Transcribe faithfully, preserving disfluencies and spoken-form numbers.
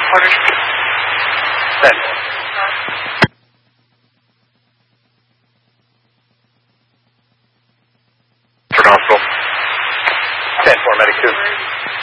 Orders. ten. For hospital. ten four, medic two.